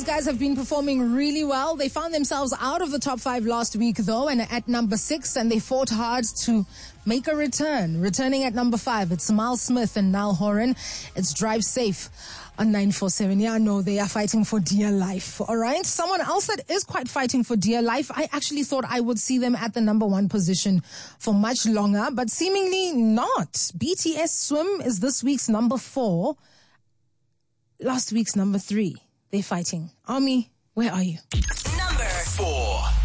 guys have been performing really well. They found themselves out of the top 5 last week, though, and at number 6, and they fought hard to make a return. Returning at number 5, it's Miles Smith and Niall Horan. It's Drive Safe on 947. Yeah, no, they are fighting for dear life. All right. Someone else that is quite fighting for dear life, I actually thought I would see them at the number 1 position for much longer, but seemingly not. BTS Swim is this week's number 4. Last week's number 3. They're fighting. Army, where are you? Number 4.